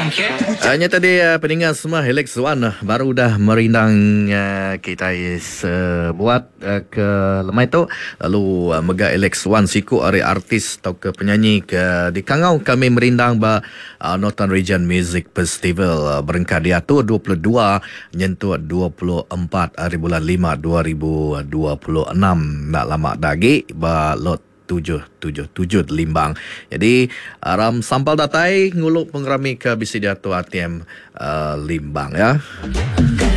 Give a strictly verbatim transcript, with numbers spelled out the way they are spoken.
Hanya tadi uh, pendengar semua Helix One uh, baru dah merindang uh, kita sebuat uh, ke lemai tu. Lalu uh, mega Helix One siku ari artis atau ke penyanyi ke di Kangau kami merindang ba uh, Northern Region Music Festival uh, berengkar dia tu dua puluh dua nyentuh dua puluh empat hari bulan lima dua ribu dua puluh enam. Nak lama lagi ba lot tujuh tujuh tujuh limbang. Jadi aram sampal datai nguluk pengerami ke bisi dia tu A T M uh, limbang ya.